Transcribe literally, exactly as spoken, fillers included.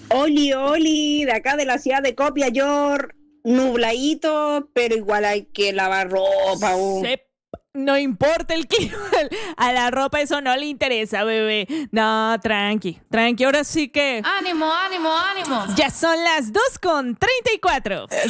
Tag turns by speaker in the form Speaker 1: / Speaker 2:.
Speaker 1: Oli, oli, de acá de la ciudad de Copiapó, nubladito, pero igual hay que lavar ropa. Uh.
Speaker 2: Sep, no importa el clima, a la ropa eso no le interesa, bebé. No, tranqui, tranqui, ahora sí que...
Speaker 3: ¡Ánimo, ánimo, ánimo!
Speaker 2: Ya son las dos con treinta y cuatro.